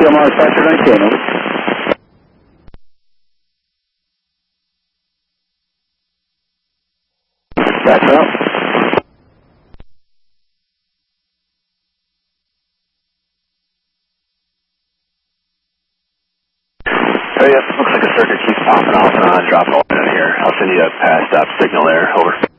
Steel Mars Factor 19, over. That's up. Oh, yeah, looks like a circuit keeps popping off and on, dropping off in here. I'll send you a past stop signal there, over.